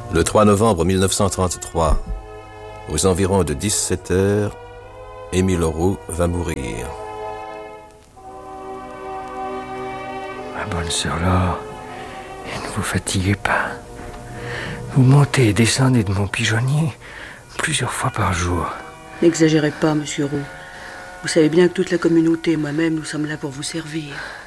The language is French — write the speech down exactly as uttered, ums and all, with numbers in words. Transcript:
Le trois novembre mille neuf cent trente-trois, aux environs de dix-sept heures, Émile Auroux va mourir. Ma bonne sœur Laure, ne vous fatiguez pas. Vous montez et descendez de mon pigeonnier plusieurs fois par jour. N'exagérez pas, monsieur Roux. Vous savez bien que toute la communauté et moi-même, nous sommes là pour vous servir.